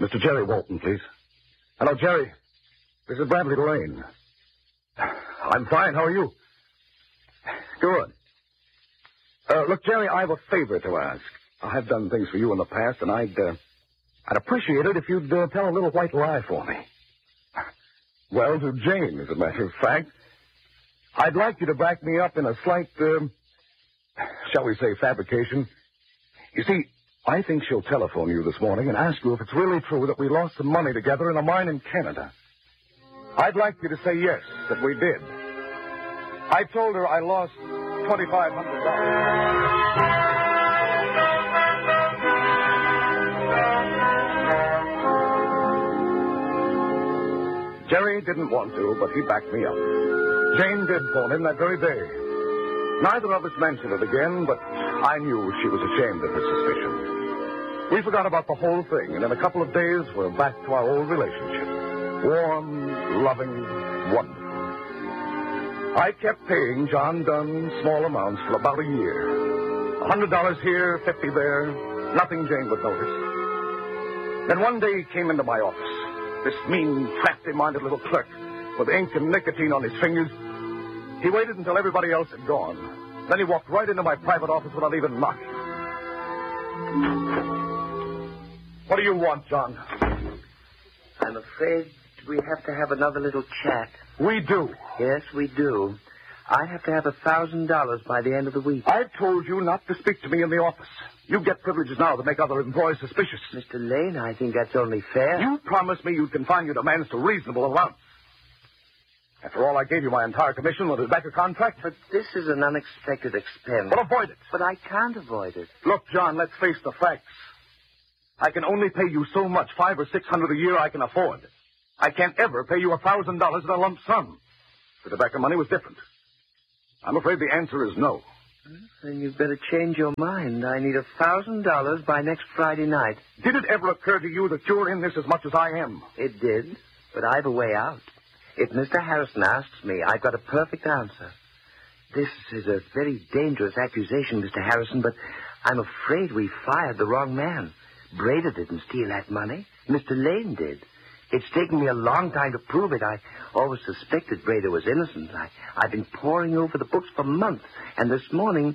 Mr. Jerry Walton, please. Hello, Jerry. This is Bradley Lane. I'm fine. How are you? Good. Look, Jerry, I have a favor to ask. I have done things for you in the past, and I'd appreciate it if you'd tell a little white lie for me. Well, to Jane, as a matter of fact. I'd like you to back me up in a slight, shall we say, fabrication. You see, I think she'll telephone you this morning and ask you if it's really true that we lost some money together in a mine in Canada. I'd like you to say yes, that we did. I told her I lost $2,500. Jerry didn't want to, but he backed me up. Jane did phone him that very day. Neither of us mentioned it again, but I knew she was ashamed of her suspicions. We forgot about the whole thing, and in a couple of days, we're back to our old relationship. Warm, loving, wonderful. I kept paying John Dunn small amounts for about a year. $100 here, $50 there. Nothing Jane would notice. Then one day he came into my office. This mean, crafty-minded little clerk with ink and nicotine on his fingers. He waited until everybody else had gone. Then he walked right into my private office without even knocking. What do you want, John? I'm afraid we have to have another little chat. We do. Yes, we do. I have to have $1,000 by the end of the week. I've told you not to speak to me in the office. You get privileges now to make other employees suspicious. Mr. Lane, I think that's only fair. You promised me you'd confine your demands to reasonable amounts. After all, I gave you my entire commission with a Rebecca contract. But this is an unexpected expense. Well, avoid it. But I can't avoid it. Look, John, let's face the facts. I can only pay you so much, $500 or $600 a year I can afford. I can't ever pay you $1,000 in a lump sum. The Rebecca money was different. I'm afraid the answer is no. Then you'd better change your mind. I need $1,000 by next Friday night. Did it ever occur to you that you're in this as much as I am? It did, but I've a way out. If Mr. Harrison asks me, I've got a perfect answer. This is a very dangerous accusation, Mr. Harrison, but I'm afraid we fired the wrong man. Brader didn't steal that money. Mr. Lane did. It's taken me a long time to prove it. I always suspected Brader was innocent. I've been poring over the books for months, and this morning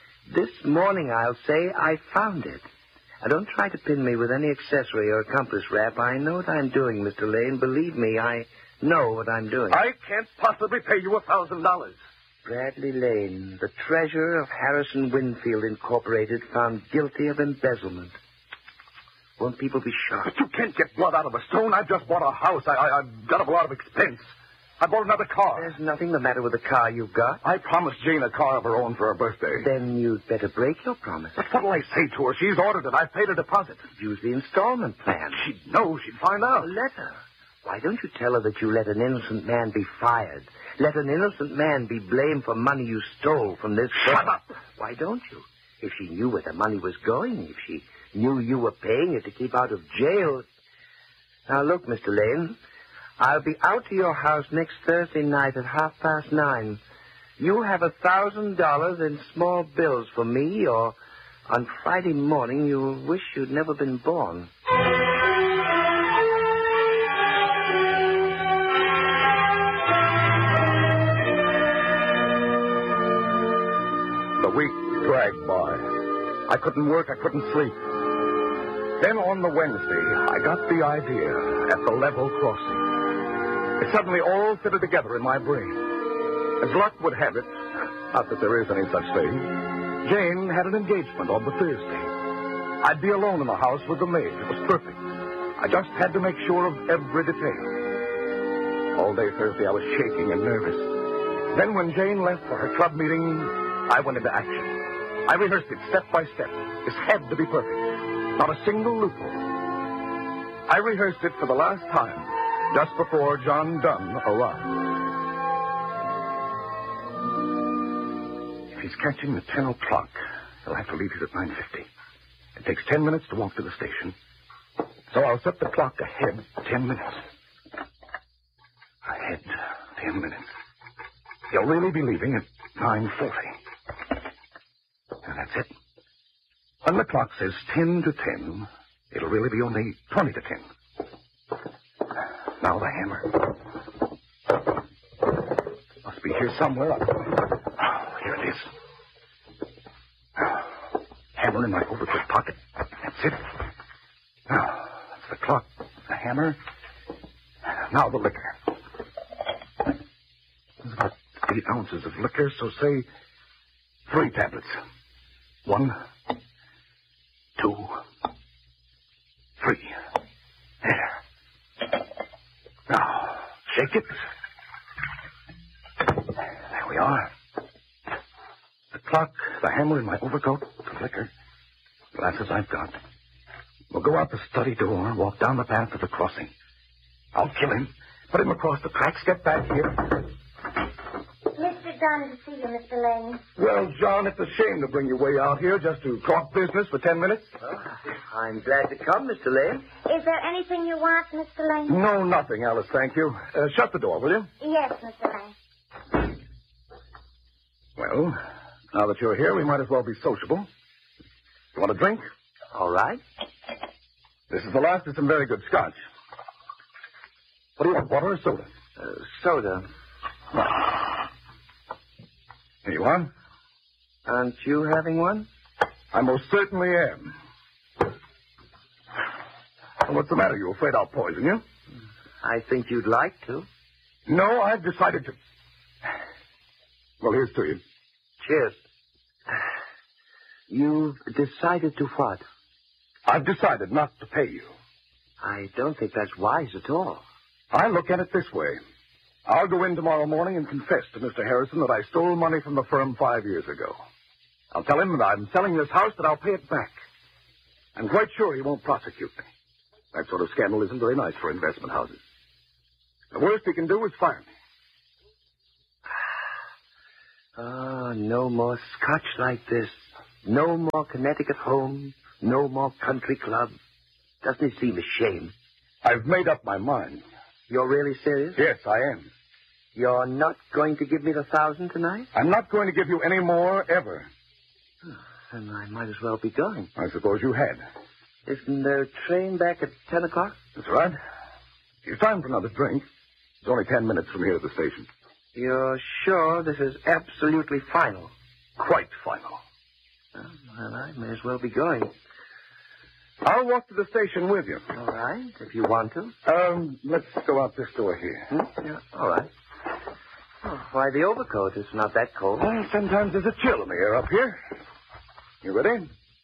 I'll say I found it. Now, don't try to pin me with any accessory or accomplice rap. I know what I'm doing, Mr. Lane. Believe me, I know what I'm doing. I can't possibly pay you $1,000. Bradley Lane, the treasurer of Harrison Winfield Incorporated, found guilty of embezzlement. Won't people be shocked? But you can't get blood out of a stone. I've just bought a house. I've got a lot of expense. I bought another car. There's nothing the matter with the car you've got. I promised Jane a car of her own for her birthday. Then you'd better break your promise. But what'll I say to her? She's ordered it. I've paid a deposit. Use the installment plan. She'd know. She'd find out. Let her. Why don't you tell her that you let an innocent man be fired? Let an innocent man be blamed for money you stole from this Shut firm. up. Why don't you? If she knew where the money was going, if she knew you were paying it to keep out of jail. Now, look, Mr. Lane, I'll be out to your house next Thursday night at 9:30. You have $1,000 in small bills for me, or on Friday morning you'll wish you'd never been born. The week dragged by. I couldn't work. I couldn't sleep. Then on the Wednesday, I got the idea at the level crossing. It suddenly all fitted together in my brain. As luck would have it, not that there is any such thing, Jane had an engagement on the Thursday. I'd be alone in the house with the maid. It was perfect. I just had to make sure of every detail. All day Thursday, I was shaking and nervous. Then when Jane left for her club meeting, I went into action. I rehearsed it step by step. This had to be perfect. Not a single loophole. I rehearsed it for the last time, just before John Dunn arrived. If he's catching the 10 o'clock, he'll have to leave here at 9:50. It takes 10 minutes to walk to the station. So I'll set the clock ahead 10 minutes. Ahead 10 minutes. He'll really be leaving at 9:40. And that's it. When the clock says 10 to 10, It'll really be only 20 to 10. Now the hammer. Must be here somewhere. Oh, here it is. Hammer in my overcoat pocket. That's it. Now, that's the clock, the hammer. Now the liquor. There's about 8 ounces of liquor, so say 3 tablets. 1, 2, 3. There. Now, shake it. There we are. The clock, the hammer in my overcoat, the liquor, glasses I've got. We'll go out the study door and walk down the path to the crossing. I'll kill him, put him across the tracks, get back here. Mr. Dunn to see you, Mr. Lane. Well, John, it's a shame to bring you way out here just to talk business for 10 minutes. I'm glad to come, Mr. Lane. Is there anything you want, Mr. Lane? No, nothing, Alice, thank you. Shut the door, will you? Yes, Mr. Lane. Well, now that you're here, we might as well be sociable. You want a drink? All right. This is the last of some very good scotch. What do you want, water or soda? Soda. Here you are. Aren't you having one? I most certainly am. Well, what's the matter? You afraid I'll poison you? I think you'd like to. No, I've decided to. Well, here's to you. Cheers. You've decided to what? I've decided not to pay you. I don't think that's wise at all. I look at it this way. I'll go in tomorrow morning and confess to Mr. Harrison that I stole money from the firm 5 years ago. I'll tell him that I'm selling this house, that I'll pay it back. I'm quite sure he won't prosecute me. That sort of scandal isn't very nice for investment houses. The worst he can do is fire me. Ah, no more scotch like this. No more Connecticut home. No more country club. Doesn't it seem a shame? I've made up my mind. You're really serious? Yes, I am. You're not going to give me the 1,000 tonight? I'm not going to give you any more, ever. Then I might as well be going. I suppose you had. Isn't there a train back at 10 o'clock? That's right. It's time for another drink. It's only 10 minutes from here to the station. You're sure this is absolutely final? Quite final. Well, I may as well be going. I'll walk to the station with you. All right, if you want to. Let's go out this door here. Yeah, all right. Oh, why, the overcoat is not that cold. Well, sometimes there's a chill in the air up here. You ready?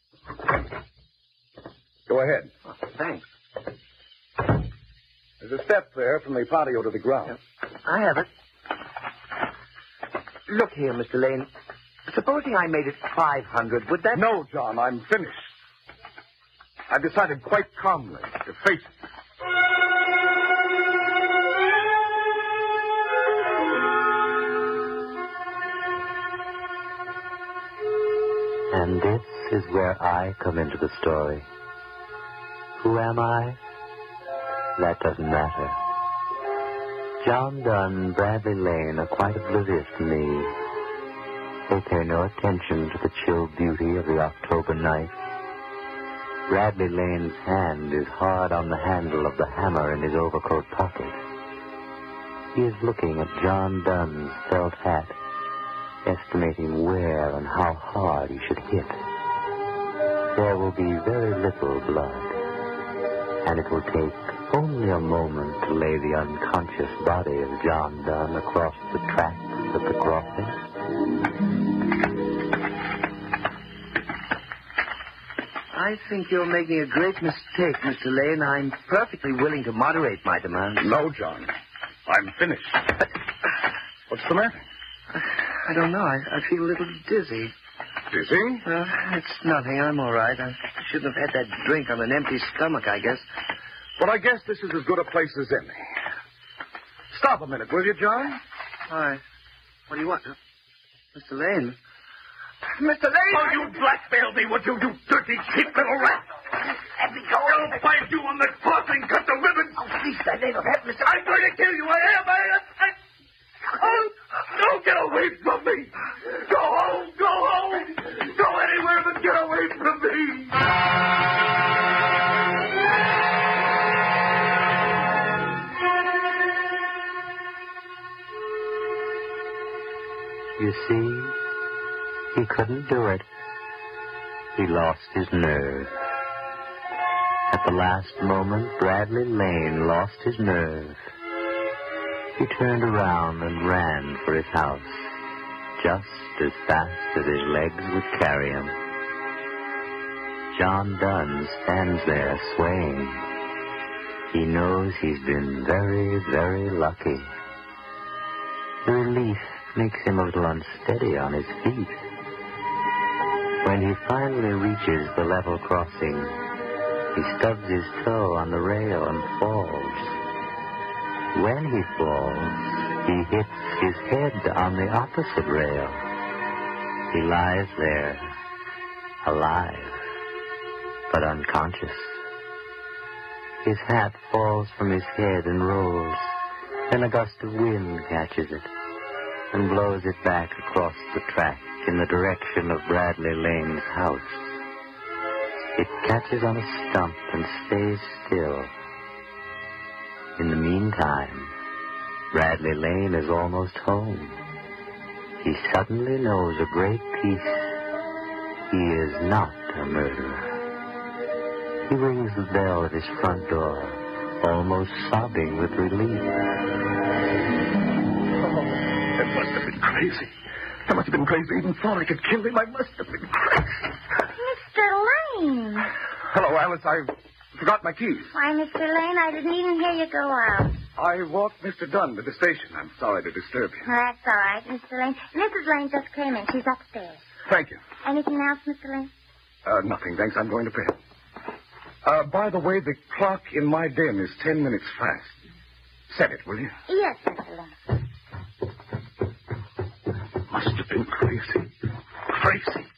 Go ahead. Oh, thanks. There's a step there from the patio to the ground. I have it. Look here, Mr. Lane. Supposing I made it 500, would that... No, John, I'm finished. I've decided quite calmly to face it. And this is where I come into the story. Who am I? That doesn't matter. John Dunn, Bradley Lane are quite oblivious to me. They pay no attention to the chill beauty of the October night. Bradley Lane's hand is hard on the handle of the hammer in his overcoat pocket. He is looking at John Dunn's felt hat, estimating where and how hard he should hit. There will be very little blood, and it will take only a moment to lay the unconscious body of John Dunn across the tracks at the crossing. I think you're making a great mistake, Mr. Lane. I'm perfectly willing to moderate my demands. No, John. I'm finished. What's the matter? I don't know. I feel a little dizzy. Dizzy? It's nothing. I'm all right. I shouldn't have had that drink on an empty stomach, I guess. But I guess this is as good a place as any. Stop a minute, will you, John? Why? What do you want? Mr. Lane? Mr. Lane! Oh, you blackmailed me, would you dirty, cheap little rat? Let me go. I'll find you on the crossing, cut the ribbon. Oh, please, that name of heaven, Mr. I'm going to kill you. I am. Oh, no, get away from me. Go home. Go home. Go anywhere but get away from me. see, he couldn't do it. He lost his nerve. At the last moment, Bradley Lane lost his nerve. He turned around and ran for his house, just as fast as his legs would carry him. John Dunn stands there swaying. He knows he's been very, very lucky. The relief makes him a little unsteady on his feet. When he finally reaches the level crossing, he stubs his toe on the rail and falls. When he falls, he hits his head on the opposite rail. He lies there, alive, but unconscious. His hat falls from his head and rolls. Then a gust of wind catches it and blows it back across the track in the direction of Bradley Lane's house. It catches on a stump and stays still. In the meantime, Bradley Lane is almost home. He suddenly knows a great peace. He is not a murderer. He rings the bell at his front door, almost sobbing with relief. It must have been crazy. I must have been crazy. Even thought I could kill him. I must have been crazy. Mr. Lane. Hello, Alice. I forgot my keys. Why, Mr. Lane, I didn't even hear you go out. I walked Mr. Dunn to the station. I'm sorry to disturb you. That's all right, Mr. Lane. Mrs. Lane just came in. She's upstairs. Thank you. Anything else, Mr. Lane? Nothing, thanks. I'm going to bed. By the way, the clock in my den is 10 minutes fast. Set it, will you? Yes, Mr. Lane. Must have been crazy. Crazy.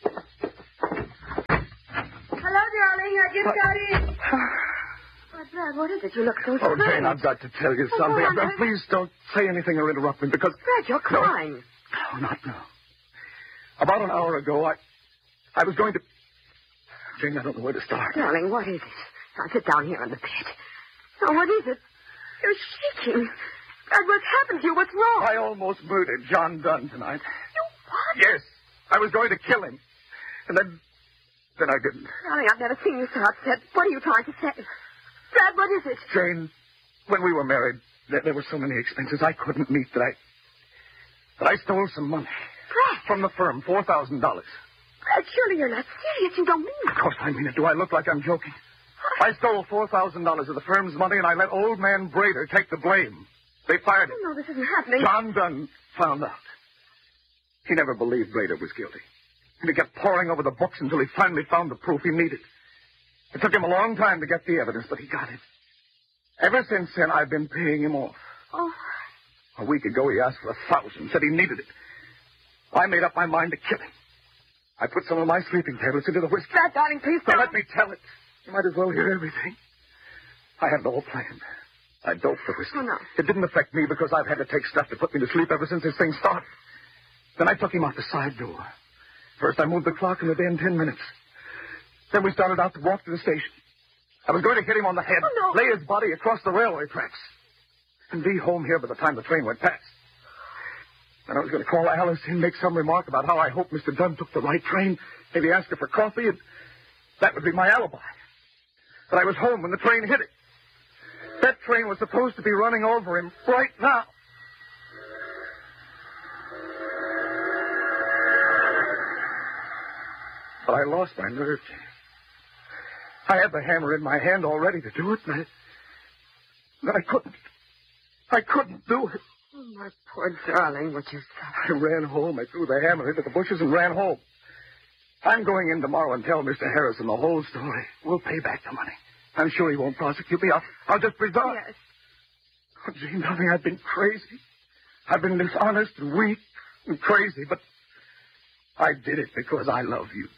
Hello, darling. I just got in. What's that? What is it? You look so Oh, surprised. Jane, I've got to tell you something. go on. Please don't say anything or interrupt me because... Fred, you're crying. No, not now. About an hour ago, I was going to... Jane, I don't know where to start. Darling, what is it? Now, sit down here on the bed. Now, what is it? You're shaking. God, what's happened to you? What's wrong? I almost murdered John Dunn tonight. You what? Yes, I was going to kill him. And then I didn't. Darling, I've never seen you so upset. What are you trying to say? Brad, what is it? Jane, when we were married, there were so many expenses I couldn't meet that I stole some money. Brad! From the firm, $4,000. Brad, surely you're not serious. You don't mean it. Of course I mean it. Do I look like I'm joking? I stole $4,000 of the firm's money, and I let old man Brader take the blame. They fired him. No, this isn't happening. John Dunn found out. He never believed Brader was guilty. And he kept poring over the books until he finally found the proof he needed. It took him a long time to get the evidence, but he got it. Ever since then, I've been paying him off. Oh. A week ago, he asked for $1,000, said he needed it. I made up my mind to kill him. I put some of my sleeping tablets into the whiskey. Brad, darling, please Now, don't. let me tell it. You might as well hear everything. I had it all planned. I doped the whiskey. Oh, no. It didn't affect me because I've had to take stuff to put me to sleep ever since this thing started. Then I took him out the side door. First, I moved the clock in the den 10 minutes. Then we started out to walk to the station. I was going to hit him on the head, Oh, no. lay his body across the railway tracks, and be home here by the time the train went past. Then I was going to call Alice and make some remark about how I hoped Mr. Dunn took the right train, maybe ask her for coffee, and that would be my alibi. But I was home when the train hit it. That train was supposed to be running over him right now. But I lost my nerve, Jane. I had the hammer in my hand all ready to do it, and I couldn't. I couldn't do it. Oh, my poor darling, what you I ran home. I threw the hammer into the bushes and ran home. I'm going in tomorrow and tell Mr. Harrison the whole story. We'll pay back the money. I'm sure he won't prosecute me. I'll just resign. Yes. Oh, Jane, darling, I've been crazy. I've been dishonest and weak and crazy, but I did it because I love you.